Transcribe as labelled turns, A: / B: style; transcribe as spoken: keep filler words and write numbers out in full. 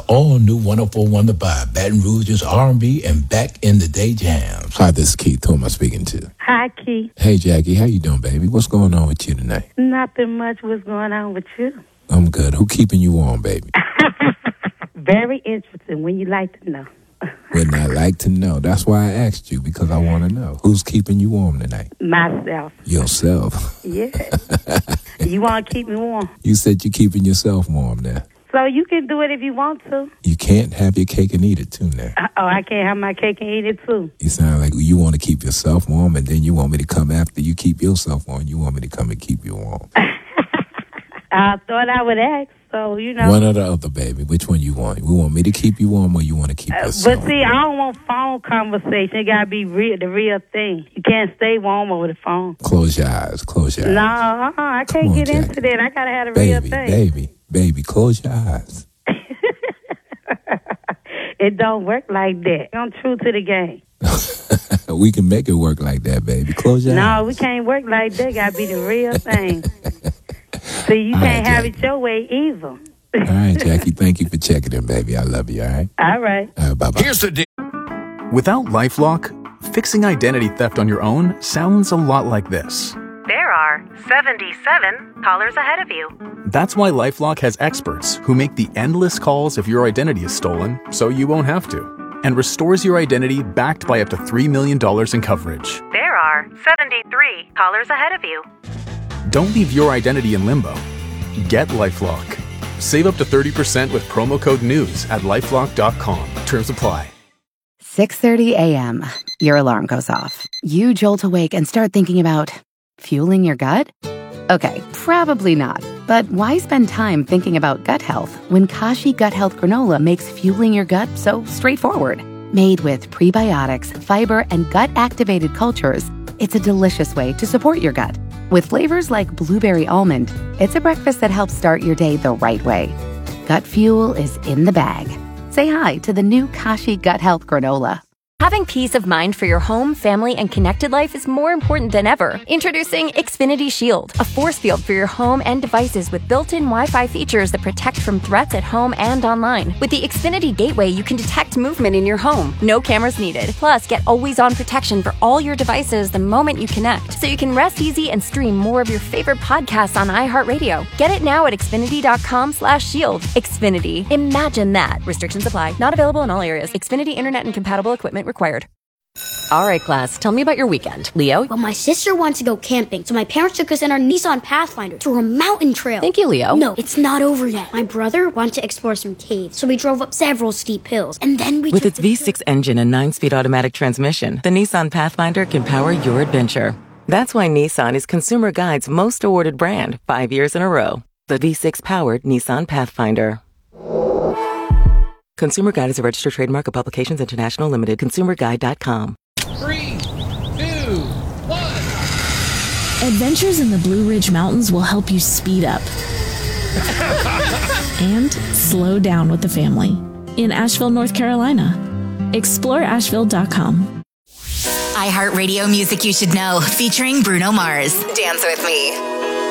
A: all-new one oh four point one The Vibe, Baton Rouge's R and B and back in the day jams. Hi, this is Keith. Who am I speaking to?
B: Hi, Keith.
A: Hey, Jackie. How you doing, baby? What's going on with you tonight?
B: Nothing much. What's going on with you?
A: I'm good. Who keeping you warm, baby?
B: Very interesting. When you like to know.
A: When I like to know. That's why I asked you, because I want to know. Who's keeping you warm tonight?
B: Myself.
A: Yourself?
B: Yeah. You want to keep me warm?
A: You said you're keeping yourself warm now.
B: So you can do it if you want to.
A: You can't have your cake and eat it too now.
B: Uh, oh, I can't have my cake and eat it too.
A: You sound like you want to keep yourself warm, and then you want me to come after you keep yourself warm. You want me to come and keep you warm.
B: I thought I would ask, so, you know.
A: One or the other, baby. Which one you want? You want me to keep you warm, or you want to keep
B: uh,
A: yourself
B: But see, I don't want phone conversation. It got to be real, the real thing. You can't stay warm over the phone.
A: Close your eyes. Close your eyes.
B: No, uh-uh, I can't
A: on,
B: get
A: Jackie.
B: into that. I got to have the
A: baby,
B: real thing.
A: Baby, baby, close your eyes.
B: It don't work like that. I'm true to the game.
A: We can make it work like that, baby. Close your
B: no,
A: eyes.
B: No, we can't work like that. Got to be the real thing. See, you
A: All
B: can't
A: right,
B: have
A: Jackie.
B: it your way either.
A: All right, Jackie. Thank you for checking in, baby. I love you, all right?
B: All right.
A: All right, bye-bye.
C: Here's the deal. Without LifeLock, fixing identity theft on your own sounds a lot like this.
D: There are seventy-seven callers ahead of you.
C: That's why LifeLock has experts who make the endless calls if your identity is stolen, so you won't have to, and restores your identity backed by up to three million dollars in coverage.
D: There are seventy-three callers ahead of you.
C: Don't leave your identity in limbo. Get LifeLock. Save up to thirty percent with promo code NEWS at lifelock dot com. Terms apply.
E: six thirty a.m. Your alarm goes off. You jolt awake and start thinking about fueling your gut? Okay, probably not. But why spend time thinking about gut health when Kashi Gut Health Granola makes fueling your gut so straightforward? Made with prebiotics, fiber, and gut-activated cultures, it's a delicious way to support your gut. With flavors like blueberry almond, it's a breakfast that helps start your day the right way. Gut fuel is in the bag. Say hi to the new Kashi Gut Health Granola.
F: Having peace of mind for your home, family, and connected life is more important than ever. Introducing Xfinity Shield, a force field for your home and devices with built-in Wi-Fi features that protect from threats at home and online. With the Xfinity Gateway, you can detect movement in your home. No cameras needed. Plus, get always-on protection for all your devices the moment you connect, so you can rest easy and stream more of your favorite podcasts on iHeartRadio. Get it now at Xfinity.com slash shield. Xfinity. Imagine that. Restrictions apply. Not available in all areas. Xfinity Internet and compatible equipment required. All right, class, tell me about your weekend. Leo?
G: Well, my sister wants to go camping, so my parents took us in our Nissan Pathfinder to a mountain trail.
F: Thank you, Leo.
G: No, it's not over yet. My brother wanted to explore some caves, so we drove up several steep hills, and then we
H: With
G: took
H: its
G: the
H: V six engine and nine-speed automatic transmission, the Nissan Pathfinder can power your adventure. That's why Nissan is Consumer Guide's most awarded brand, five years in a row. The V six-powered Nissan Pathfinder. Consumer Guide is a registered trademark of Publications International Limited. consumer guide dot com.
I: Three, two, one.
J: Adventures in the Blue Ridge Mountains will help you speed up and slow down with the family in Asheville, North Carolina. explore asheville dot com.
K: iHeartRadio Music You Should Know, featuring Bruno Mars. Dance with me.